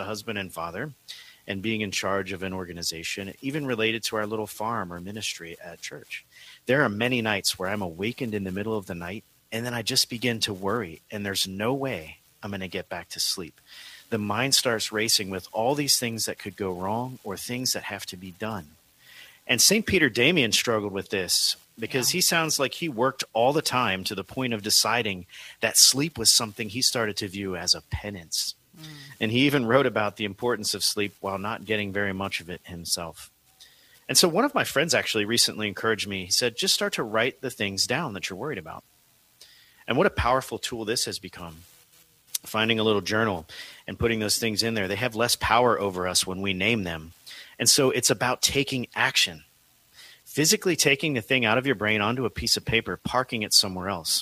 husband and father and being in charge of an organization, even related to our little farm or ministry at church. There are many nights where I'm awakened in the middle of the night and then I just begin to worry, and there's no way I'm going to get back to sleep. The mind starts racing with all these things that could go wrong or things that have to be done. And St. Peter Damian struggled with this because he sounds like he worked all the time to the point of deciding that sleep was something he started to view as a penance. And he even wrote about the importance of sleep while not getting very much of it himself. And so one of my friends actually recently encouraged me. He said, just start to write the things down that you're worried about. And what a powerful tool this has become. Finding a little journal and putting those things in there, they have less power over us when we name them. And so it's about taking action, physically taking the thing out of your brain onto a piece of paper, parking it somewhere else.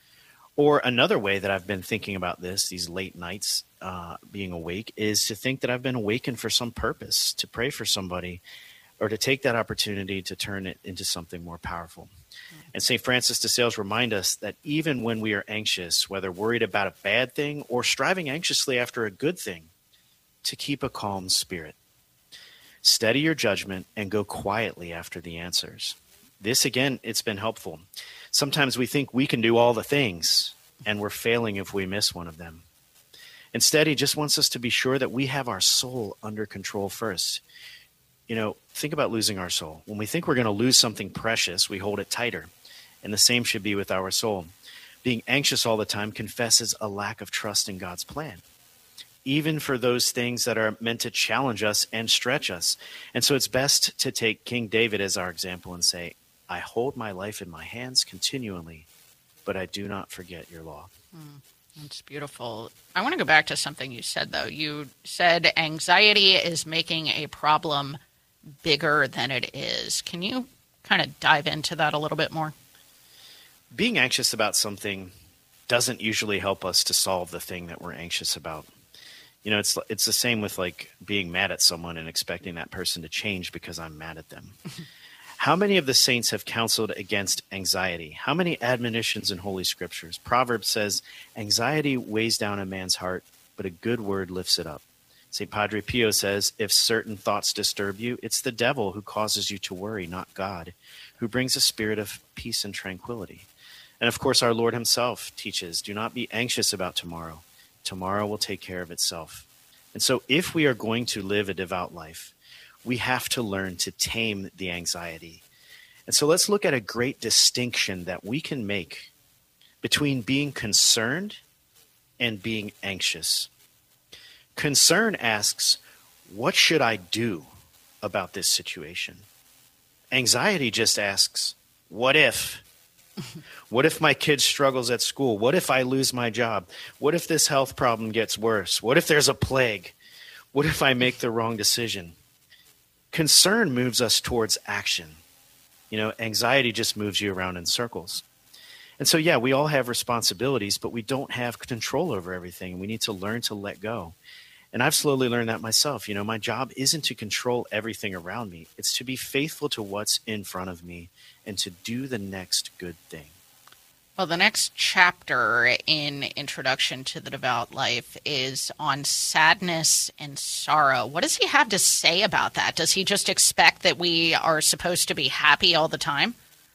Or another way that I've been thinking about this, these late nights being awake, is to think that I've been awakened for some purpose, to pray for somebody, or to take that opportunity to turn it into something more powerful. And St. Francis de Sales remind us that even when we are anxious, whether worried about a bad thing or striving anxiously after a good thing, to keep a calm spirit. Steady your judgment and go quietly after the answers. This, again, it's been helpful. Sometimes we think we can do all the things, and we're failing if we miss one of them. Instead, he just wants us to be sure that we have our soul under control first. Think about losing our soul. When we think we're going to lose something precious, we hold it tighter. And the same should be with our soul. Being anxious all the time confesses a lack of trust in God's plan, even for those things that are meant to challenge us and stretch us. And so it's best to take King David as our example and say, I hold my life in my hands continually, but I do not forget your law. That's beautiful. I want to go back to something you said, though. You said anxiety is making a problem bigger than it is. Can you kind of dive into that a little bit more? Being anxious about something doesn't usually help us to solve the thing that we're anxious about. It's the same with like being mad at someone and expecting that person to change because I'm mad at them. How many of the saints have counseled against anxiety? How many admonitions in Holy Scriptures? Proverbs says, anxiety weighs down a man's heart, but a good word lifts it up. St. Padre Pio says, if certain thoughts disturb you, it's the devil who causes you to worry, not God, who brings a spirit of peace and tranquility. And of course, our Lord himself teaches, do not be anxious about tomorrow. Tomorrow will take care of itself. And so if we are going to live a devout life, we have to learn to tame the anxiety. And so let's look at a great distinction that we can make between being concerned and being anxious. Concern asks, what should I do about this situation? Anxiety just asks, what if? What if my kid struggles at school? What if I lose my job? What if this health problem gets worse? What if there's a plague? What if I make the wrong decision? Concern moves us towards action. Anxiety just moves you around in circles. And so, we all have responsibilities, but we don't have control over everything. We need to learn to let go. And I've slowly learned that myself. My job isn't to control everything around me. It's to be faithful to what's in front of me and to do the next good thing. Well, the next chapter in Introduction to the Devout Life is on sadness and sorrow. What does he have to say about that? Does he just expect that we are supposed to be happy all the time?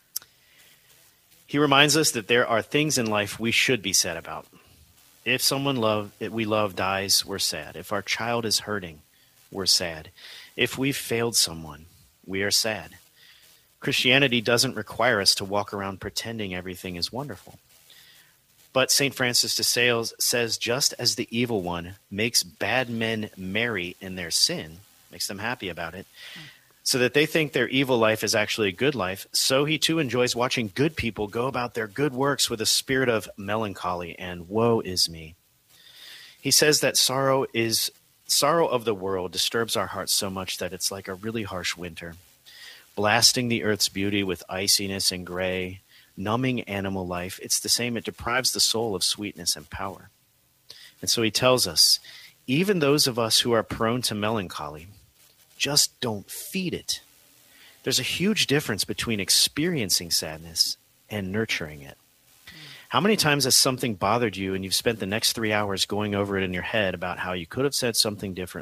He reminds us that there are things in life we should be sad about. If someone we love dies, we're sad. If our child is hurting, we're sad. If we've failed someone, we are sad. Christianity doesn't require us to walk around pretending everything is wonderful. But St. Francis de Sales says, just as the evil one makes bad men merry in their sin, makes them happy about it, so that they think their evil life is actually a good life, so he too enjoys watching good people go about their good works with a spirit of melancholy and woe is me. He says that sorrow of the world disturbs our hearts so much that it's like a really harsh winter, blasting the earth's beauty with iciness and gray, numbing animal life. It's the same. It deprives the soul of sweetness and power. And so he tells us, even those of us who are prone to melancholy, just don't feed it. There's a huge difference between experiencing sadness and nurturing it. How many times has something bothered you and you've spent the next 3 hours going over it in your head about how you could have said something different?